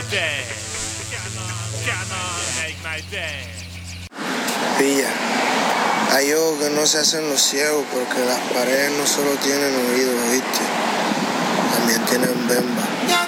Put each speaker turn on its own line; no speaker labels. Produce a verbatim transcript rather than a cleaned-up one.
day. Cannot, cannot make my day.
Pilla, hay ojos que no se hacen los ciegos porque las paredes no solo tienen oídos, ¿viste? También tienen bemba.